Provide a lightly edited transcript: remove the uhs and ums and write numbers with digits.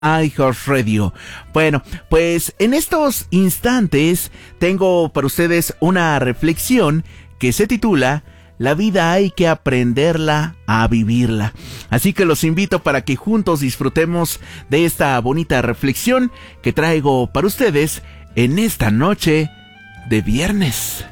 iHeartRadio. Bueno, pues en estos instantes tengo para ustedes una reflexión que se titula La vida hay que aprenderla a vivirla. Así que los invito para que juntos disfrutemos de esta bonita reflexión que traigo para ustedes en esta noche de viernes.